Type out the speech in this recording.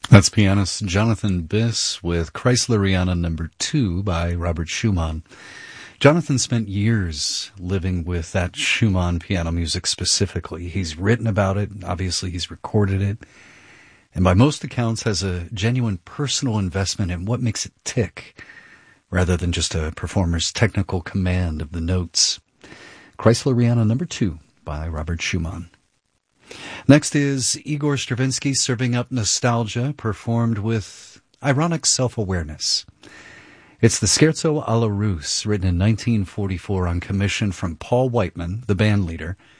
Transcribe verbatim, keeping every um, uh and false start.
That's pianist Jonathan Biss with Kreisleriana Number Two by Robert Schumann. Jonathan spent years living with that Schumann piano music specifically. He's written about it, obviously he's recorded it, and by most accounts has a genuine personal investment in what makes it tick, rather than just a performer's technical command of the notes. Kreisleriana Number Two by Robert Schumann. Next is Igor Stravinsky serving up nostalgia, performed with ironic self-awareness. It's the Scherzo alla Russe, written in nineteen forty-four on commission from Paul Whiteman, the band leader,